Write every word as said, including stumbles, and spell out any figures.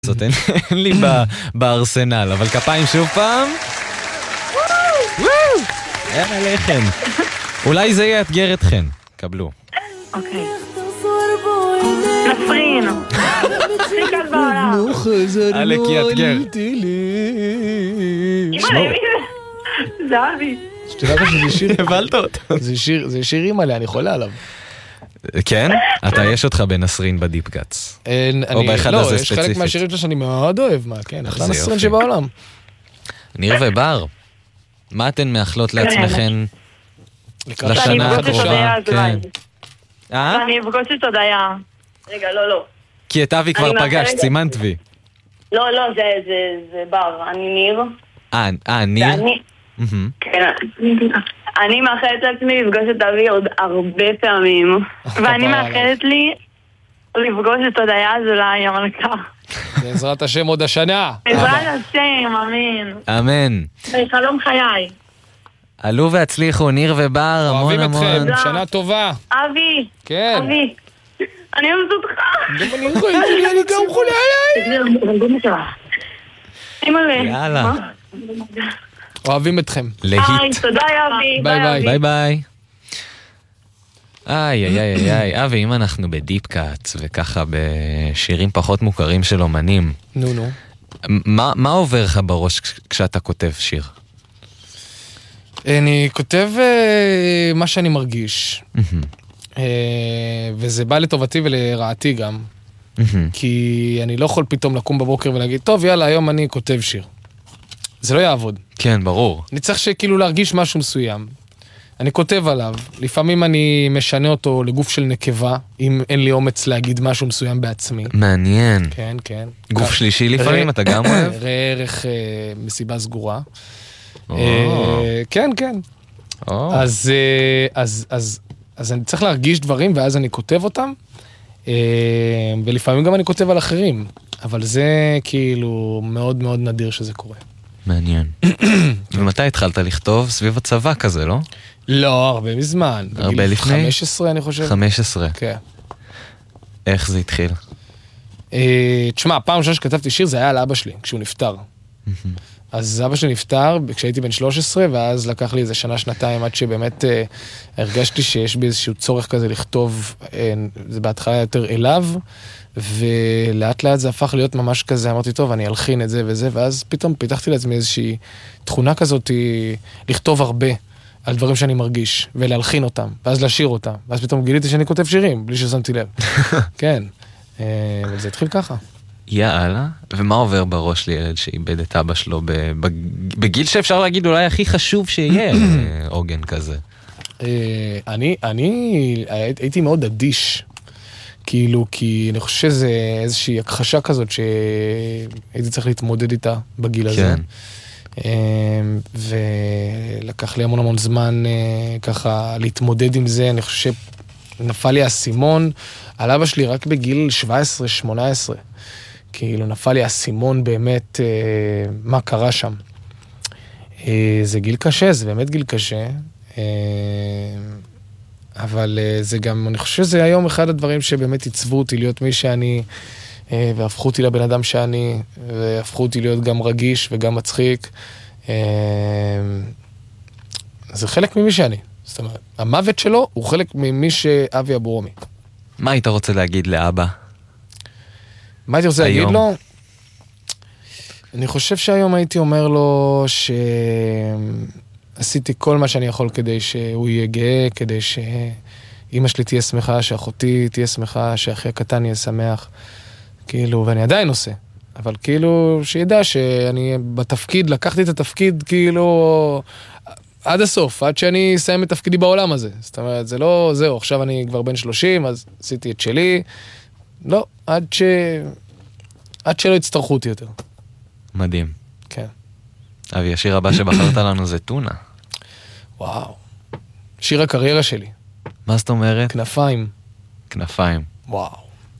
זאת אין לי בארסנל, אבל כפיים שוב פעם. אין עליכם. אולי זה יאתגר אתכן. קבלו. אוקיי. נפרין. הכי קל בעולם. אלק יאתגר. זה אבי. שתדעת שזה שיר... הבלת אותה. זה שיר אימא לי, אני חולה עליו. כן? אתה יש אותך בנסרין בדיפ גאץ. או באחד הזה ספציפית. לא, יש חלק מהשירים שלו שאני מאוד אוהב, מה, כן, אחלה נסרין שבעולם. ניר ובר, מה אתן מאחלות לעצמכן לשנה הקרובה? אני אפגוש את הודיה. רגע, לא, לא. כי את אבי כבר פגשת, סימנת וי. לא, לא, זה בר. אני ניר. אה, ניר? כן. אני מאחלת לעצמי לפגוש את אבי עוד הרבה פעמים. ואני מאחלת לי לפגוש את הודיה אזולאי המלכה. בעזרת השם עוד השנה. בעזרת השם, אמן. אמן. חלום חיי. עלו והצליחו, ניר ובר, המון המון. אוהבים אתכם, שנה טובה. אבי. כן. אבי. אני אוהבת אותך. גם אני חולה, אני גם חולה עליי. יאללה. אוהבים אתכם. להיט. תודה אבי. ביי ביי. ביי ביי. איי איי איי איי, אבי, אם אנחנו בדיפ קאץ וככה בשירים פחות מוכרים של אומנים, נו נו. מה עובר לך בראש כשאתה כותב שיר? אני כותב מה שאני מרגיש, וזה בא לטובתי ולרעתי גם, כי אני לא יכול פתאום לקום בבוקר ולהגיד, טוב יאללה, היום אני כותב שיר. זה לא יעבוד. כן, ברור. אני צריך שכאילו להרגיש משהו מסוים. אני כותב עליו, לפעמים אני משנה אותו לגוף של נקבה, אם אין לי אומץ להגיד משהו מסוים בעצמי. מעניין. כן, כן. גוף שלישי לפעמים, אתה גם אוהב? ראה ערך מסיבה סגורה. כן, כן. אז אני צריך להרגיש דברים, ואז אני כותב אותם, ולפעמים גם אני כותב על אחרים, אבל זה כאילו מאוד מאוד נדיר שזה קורה. מעניין. ומתי התחלת לכתוב? סביב הצבא כזה, לא? לא, הרבה מזמן. הרבה לפני? חמש עשרה אני חושב. חמש עשרה. כן. איך זה התחיל? תשמע, הפעם ראשונה שכתבתי שיר זה היה על אבא שלי, כשהוא נפטר. אז אבא שלי נפטר כשהייתי בן שלוש עשרה, ואז לקח לי איזה שנה, שנתיים, עד שבאמת הרגשתי שיש בי איזשהו צורך כזה לכתוב, זה בהתחלה יותר אליו, ולאט לאט זה הפך להיות ממש כזה, אמרתי, טוב, אני אלחין את זה וזה, ואז פתאום פיתחתי לעצמי איזושהי תכונה כזאת, לכתוב הרבה על דברים שאני מרגיש, ולהלחין אותם, ואז לשיר אותם, ואז פתאום גיליתי שאני כותב שירים, בלי ששמתי לב. כן, וזה התחיל ככה. יאללה, ומה עובר בראש לילד שאיבד את אבא שלו בגיל שאפשר להגיד אולי הכי חשוב שיהיה עוגן כזה? אני, אני הייתי מאוד אדיש, כאילו, כי אני חושב שזה איזושהי הכחשה כזאת שהייתי צריך להתמודד איתה בגיל הזה. ולקח לי המון המון זמן ככה להתמודד עם זה. אני חושב שנפל לי הסימון על אבא שלי רק בגיל שבע עשרה שמונה עשרה. כאילו נפל לי הסימון באמת מה קרה שם. זה גיל קשה, זה באמת גיל קשה. אבל זה גם, אני חושב שזה היום אחד הדברים שבאמת עיצבו אותי להיות מי שאני, והפכו אותי לבן אדם שאני, והפכו אותי להיות גם רגיש וגם מצחיק. זה חלק ממי שאני. זאת אומרת, המוות שלו הוא חלק ממי שאבי אברומי. מה היית רוצה להגיד לאבא? מה הייתי רוצה להגיד לו? אני חושב שהיום הייתי אומר לו שעשיתי כל מה שאני יכול כדי שהוא יהיה גאה, כדי שאמא שלי תהיה שמחה, שאחותי תהיה שמחה, שאחי הקטן יהיה שמח. כאילו, ואני עדיין עושה. אבל כאילו, שידע שאני בתפקיד, לקחתי את התפקיד כאילו עד הסוף, עד שאני אסיים את תפקידי בעולם הזה. זאת אומרת, זה לא, זהו, עכשיו אני כבר בן שלושים, אז עשיתי את שלי. לא, עד ש... עד שלא יצטרכו אותי יותר. מדהים. כן. אבי, השיר הבא שבחרת לנו זה טונה. וואו. שיר הקריירה שלי. מה זאת אומרת? כנפיים. כנפיים. וואו.